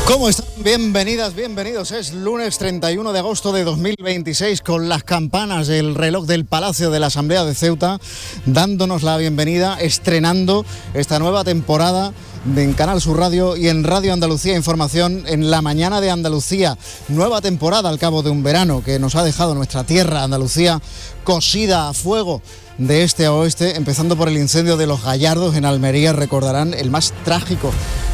¿Cómo están? Bienvenidas, bienvenidos. Es lunes 31 de agosto de 2026 con las campanas del reloj del Palacio de la Asamblea de Ceuta dándonos la bienvenida, estrenando esta nueva temporada en Canal Sur Radio y en Radio Andalucía Información en la mañana de Andalucía. Nueva temporada al cabo de un verano que nos ha dejado nuestra tierra, Andalucía, cosida a fuego de este a oeste, empezando por el incendio de Los Gallardos en Almería, recordarán, el más trágico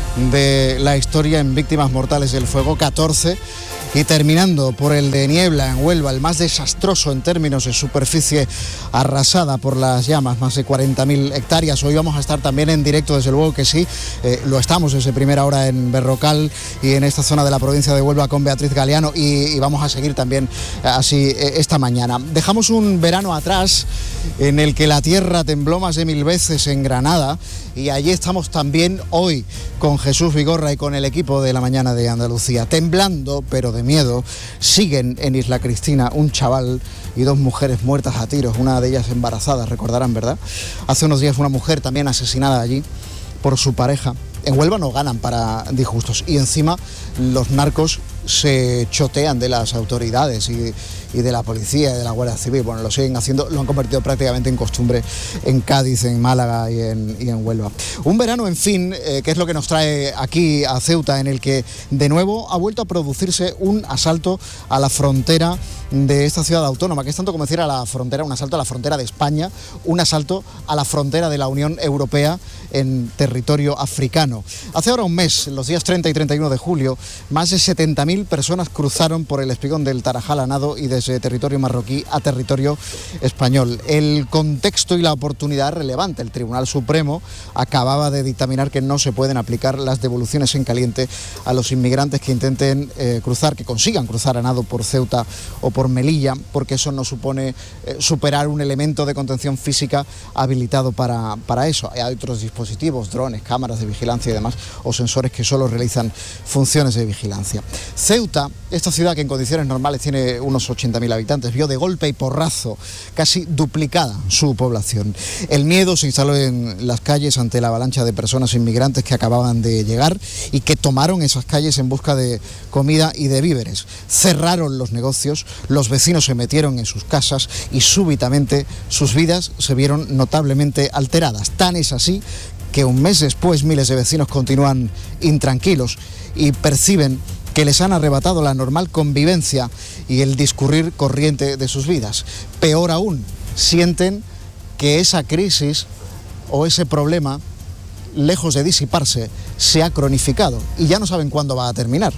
de la historia en víctimas mortales del fuego, 14, y terminando por el de Niebla en Huelva, el más desastroso en términos de superficie arrasada por las llamas, más de 40.000 hectáreas. Hoy vamos a estar también en directo, desde luego que sí, lo estamos desde primera hora en Berrocal y en esta zona de la provincia de Huelva con Beatriz Galeano y vamos a seguir también así esta mañana. Dejamos un verano atrás en el que la tierra tembló más de 1000 veces en Granada y allí estamos también hoy con Jesús Vigorra y con el equipo de la mañana de Andalucía. Temblando, pero de miedo, siguen en Isla Cristina un chaval y dos mujeres muertas a tiros, una de ellas embarazada, recordarán, ¿verdad? Hace unos días una mujer también asesinada allí por su pareja. En Huelva no ganan para disgustos y encima los narcos se chotean de las autoridades y de la policía y de la Guardia Civil. Bueno, lo siguen haciendo, lo han convertido prácticamente en costumbre en Cádiz, en Málaga y en Huelva. Un verano, en fin, que es lo que nos trae aquí a Ceuta, en el que de nuevo ha vuelto a producirse un asalto a la frontera de esta ciudad autónoma, que es tanto como decir a la frontera, un asalto a la frontera de España, un asalto a la frontera de la Unión Europea en territorio africano. Hace ahora un mes, los días 30 y 31 de julio, más de 70.000 personas cruzaron por el espigón del Tarajal a nado y desde territorio marroquí a territorio español. El contexto y la oportunidad es relevante. El Tribunal Supremo acababa de dictaminar que no se pueden aplicar las devoluciones en caliente a los inmigrantes que intenten cruzar, que consigan cruzar a nado por Ceuta o por Melilla, porque eso no supone superar un elemento de contención física habilitado para eso. Hay otros dispositivos, drones, cámaras de vigilancia y demás, o sensores que solo realizan funciones de vigilancia. Ceuta, esta ciudad que en condiciones normales tiene unos 80.000 habitantes, vio de golpe y porrazo casi duplicada su población. El miedo se instaló en las calles ante la avalancha de personas inmigrantes que acababan de llegar y que tomaron esas calles en busca de comida y de víveres. Cerraron los negocios, los vecinos se metieron en sus casas y súbitamente sus vidas se vieron notablemente alteradas. Tan es así que un mes después miles de vecinos continúan intranquilos y perciben que les han arrebatado la normal convivencia y el discurrir corriente de sus vidas. Peor aún, sienten que esa crisis o ese problema, lejos de disiparse, se ha cronificado y ya no saben cuándo va a terminar.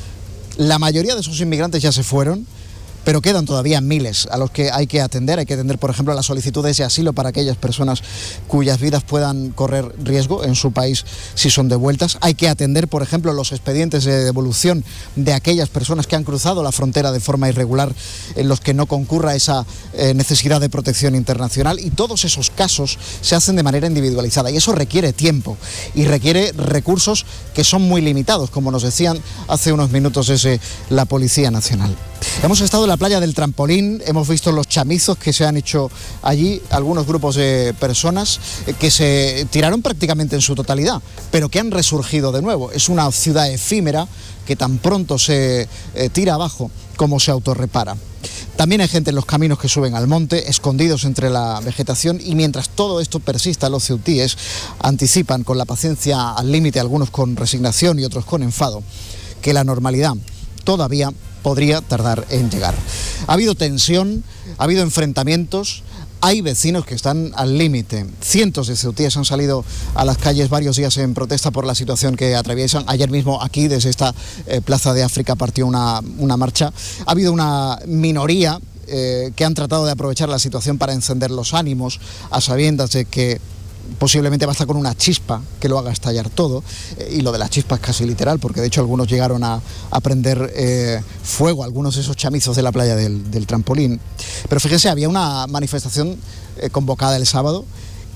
La mayoría de esos inmigrantes ya se fueron, pero quedan todavía miles a los que hay que atender. Hay que atender, por ejemplo, las solicitudes de asilo para aquellas personas cuyas vidas puedan correr riesgo en su país si son devueltas. Hay que atender, por ejemplo, los expedientes de devolución de aquellas personas que han cruzado la frontera de forma irregular, en los que no concurra esa necesidad de protección internacional. Y todos esos casos se hacen de manera individualizada y eso requiere tiempo y requiere recursos que son muy limitados, como nos decían hace unos minutos desde la Policía Nacional. Hemos estado en la playa del Trampolín, hemos visto los chamizos que se han hecho allí, algunos grupos de personas que se tiraron prácticamente en su totalidad, pero que han resurgido de nuevo. Es una ciudad efímera que tan pronto se tira abajo como se autorrepara. También hay gente en los caminos que suben al monte, escondidos entre la vegetación, y mientras todo esto persista, los ceutíes anticipan con la paciencia al límite, algunos con resignación y otros con enfado, que la normalidad todavía podría tardar en llegar. Ha habido tensión, ha habido enfrentamientos, hay vecinos que están al límite. Cientos de ceutíes han salido a las calles varios días en protesta por la situación que atraviesan. Ayer mismo aquí, desde esta Plaza de África, partió una marcha. Ha habido una minoría que han tratado de aprovechar la situación para encender los ánimos, a sabiendas de que posiblemente basta con una chispa que lo haga estallar todo, y lo de la chispa es casi literal, porque de hecho algunos llegaron a prender fuego, algunos de esos chamizos de la playa del Trampolín. Pero fíjense, había una manifestación convocada el sábado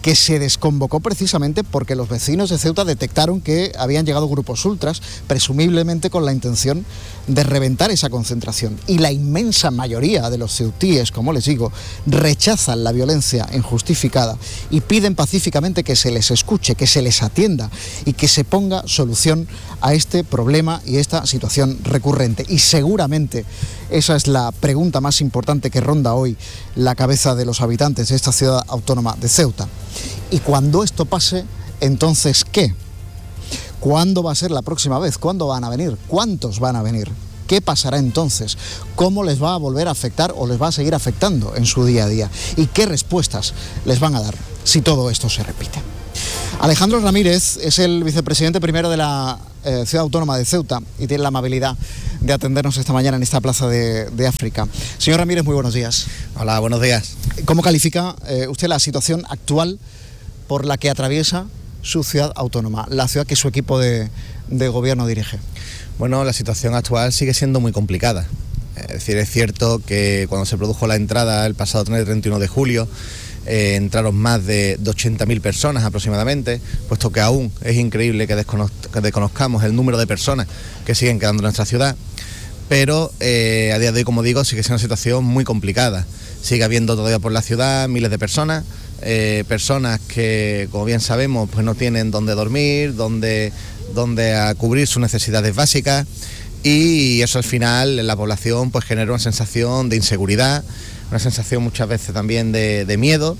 que se desconvocó precisamente porque los vecinos de Ceuta detectaron que habían llegado grupos ultras, presumiblemente con la intención de reventar esa concentración. Y la inmensa mayoría de los ceutíes, como les digo, rechazan la violencia injustificada y piden pacíficamente que se les escuche, que se les atienda y que se ponga solución a este problema y esta situación recurrente. Y seguramente esa es la pregunta más importante que ronda hoy la cabeza de los habitantes de esta ciudad autónoma de Ceuta. Y cuando esto pase, entonces, ¿qué? ¿Cuándo va a ser la próxima vez? ¿Cuándo van a venir? ¿Cuántos van a venir? ¿Qué pasará entonces? ¿Cómo les va a volver a afectar o les va a seguir afectando en su día a día? ¿Y qué respuestas les van a dar si todo esto se repite? Alejandro Ramírez es el vicepresidente primero de la Ciudad Autónoma de Ceuta y tiene la amabilidad de atendernos esta mañana en esta plaza de África. Señor Ramírez, muy buenos días. Hola, buenos días. ¿Cómo califica usted la situación actual por la que atraviesa su ciudad autónoma, la ciudad que su equipo de gobierno dirige? Bueno, la situación actual sigue siendo muy complicada. Es decir, es cierto que cuando se produjo la entrada el pasado 31 de julio, entraron más de 80.000 personas aproximadamente, puesto que aún es increíble que desconozcamos el número de personas que siguen quedando en nuestra ciudad, pero a día de hoy, como digo, sigue siendo una situación muy complicada. Sigue habiendo todavía por la ciudad miles de personas, personas que, como bien sabemos, pues no tienen dónde dormir, dónde a cubrir sus necesidades básicas, y eso al final en la población pues genera una sensación de inseguridad, una sensación muchas veces también de miedo,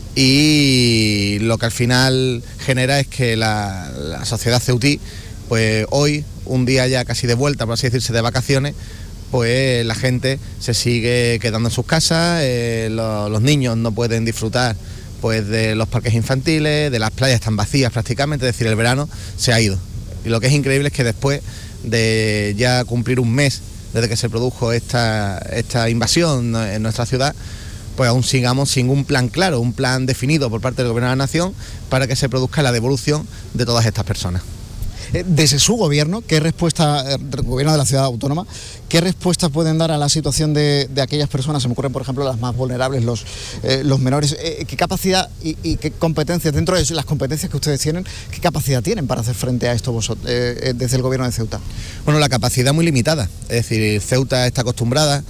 y lo que al final genera es que la sociedad ceutí, pues hoy, un día ya casi de vuelta, por así decirse, de vacaciones, pues la gente se sigue quedando en sus casas, los niños no pueden disfrutar pues de los parques infantiles, de las playas están vacías prácticamente, es decir, el verano se ha ido. Y lo que es increíble es que después de ya cumplir un mes desde que se produjo esta invasión en nuestra ciudad, pues aún sigamos sin un plan claro, un plan definido por parte del Gobierno de la Nación para que se produzca la devolución de todas estas personas. Desde su gobierno, ¿qué respuesta, el gobierno de la ciudad autónoma, qué respuesta pueden dar a la situación de aquellas personas? Se me ocurren, por ejemplo, las más vulnerables, los menores. ¿Qué capacidad y qué competencias, dentro de las competencias que ustedes tienen, qué capacidad tienen para hacer frente a esto desde el gobierno de Ceuta? Bueno, la capacidad muy limitada. Es decir, Ceuta está acostumbrada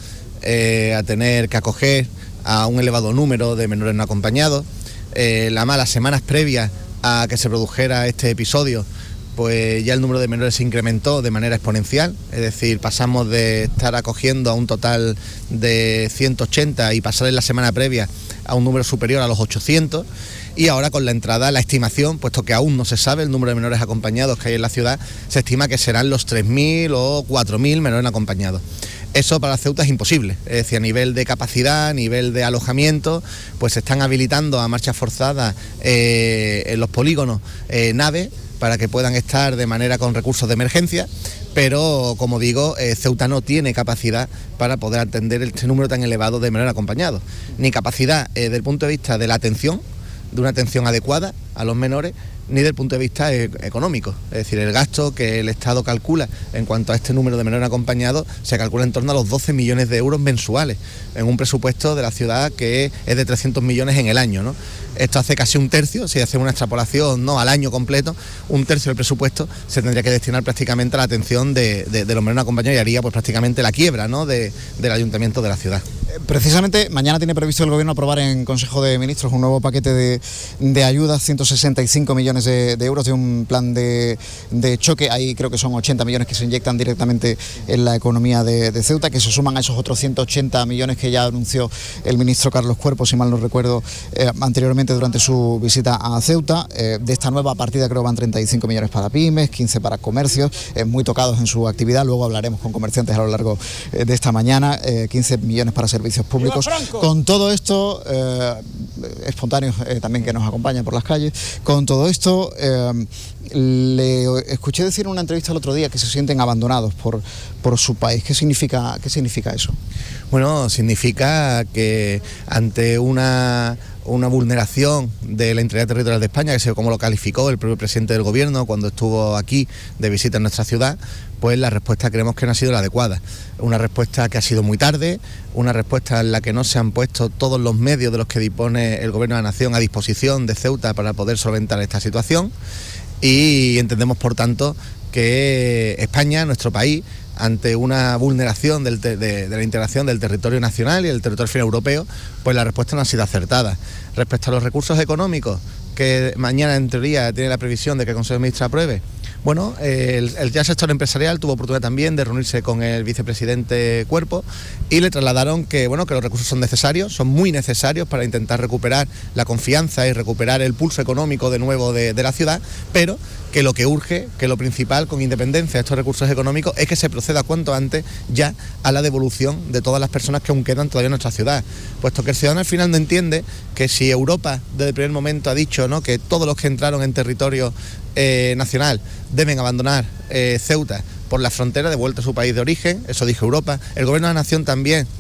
a tener que acoger a un elevado número de menores no acompañados. Las semanas previas a que se produjera este episodio, pues ya el número de menores se incrementó de manera exponencial, es decir, pasamos de estar acogiendo a un total de 180 y pasar en la semana previa a un número superior a los 800, y ahora con la entrada, la estimación, puesto que aún no se sabe el número de menores acompañados que hay en la ciudad, se estima que serán los 3.000 o 4.000 menores no acompañados. Eso para Ceuta es imposible, es decir, a nivel de capacidad, a nivel de alojamiento, pues se están habilitando a marcha forzada en los polígonos naves para que puedan estar de manera con recursos de emergencia, pero como digo, Ceuta no tiene capacidad para poder atender este número tan elevado de menores acompañados, ni capacidad desde el punto de vista de la atención, de una atención adecuada a los menores, ni del punto de vista económico. Es decir, el gasto que el Estado calcula en cuanto a este número de menores acompañados se calcula en torno a los 12 millones de euros mensuales, en un presupuesto de la ciudad que es de 300 millones en el año, ¿no? Esto hace casi un tercio, si hacemos una extrapolación no al año completo, un tercio del presupuesto se tendría que destinar prácticamente a la atención de los menores acompañados, y haría pues prácticamente la quiebra, ¿no?, del ayuntamiento de la ciudad. Precisamente mañana tiene previsto el Gobierno aprobar en Consejo de Ministros un nuevo paquete de ayudas, 165 millones de euros de un plan de choque. Ahí creo que son 80 millones que se inyectan directamente en la economía de Ceuta, que se suman a esos otros 180 millones que ya anunció el ministro Carlos Cuerpo, si mal no recuerdo, anteriormente durante su visita a Ceuta. De esta nueva partida creo van 35 millones para pymes, 15 para comercios, muy tocados en su actividad. Luego hablaremos con comerciantes a lo largo de esta mañana, 15 millones para servicios públicos. Con todo esto, espontáneos también que nos acompañan por las calles, con todo esto, le escuché decir en una entrevista el otro día que se sienten abandonados por su país. ¿Qué significa eso? Bueno, significa que ante una una vulneración de la integridad territorial de España, que sé cómo lo calificó el propio presidente del gobierno cuando estuvo aquí de visita en nuestra ciudad, pues la respuesta creemos que no ha sido la adecuada. Una respuesta que ha sido muy tarde, una respuesta en la que no se han puesto todos los medios de los que dispone el gobierno de la nación a disposición de Ceuta para poder solventar esta situación, y entendemos por tanto que España, nuestro país, ante una vulneración de la integración del territorio nacional y del territorio europeo, pues la respuesta no ha sido acertada. Respecto a los recursos económicos, que mañana en teoría tiene la previsión de que el Consejo de Ministros apruebe, bueno, el ya sector empresarial tuvo oportunidad también de reunirse con el vicepresidente Cuerpo y le trasladaron que, bueno, que los recursos son necesarios, son muy necesarios para intentar recuperar la confianza y recuperar el pulso económico de nuevo de la ciudad, pero que lo que urge, que lo principal, con independencia de estos recursos económicos, es que se proceda cuanto antes ya a la devolución de todas las personas que aún quedan todavía en nuestra ciudad, puesto que el ciudadano al final no entiende que si Europa desde el primer momento ha dicho, ¿no?, que todos los que entraron en territorio nacional deben abandonar Ceuta por la frontera de vuelta a su país de origen, eso dijo Europa, el gobierno de la nación también